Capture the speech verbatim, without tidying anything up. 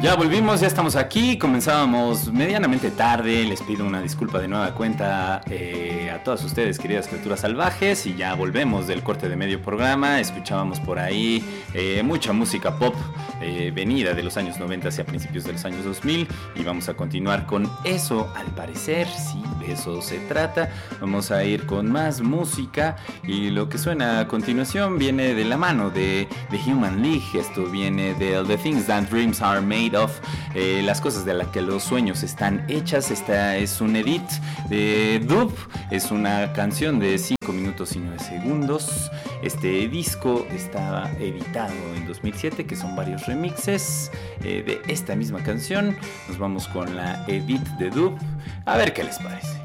Ya volvimos, ya estamos aquí, comenzábamos medianamente tarde, les pido una disculpa de nueva cuenta eh, a todas ustedes, queridas criaturas salvajes, y ya volvemos del corte de medio programa. Escuchábamos por ahí eh, mucha música pop eh, venida de los años noventa hacia principios de los años dos mil, y vamos a continuar con eso, al parecer, sí, de eso se trata. Vamos a ir con más música, y lo que suena a continuación viene de la mano de The Human League. Esto viene de The Things That Dreams Are Made Of, eh, las cosas de las que los sueños están hechas. Esta es un edit de Dub, es una canción de cinco minutos y nueve segundos. Este disco estaba editado en dos mil siete, que son varios remixes eh, de esta misma canción. Nos vamos con la edit de Dub, a ver qué les parece.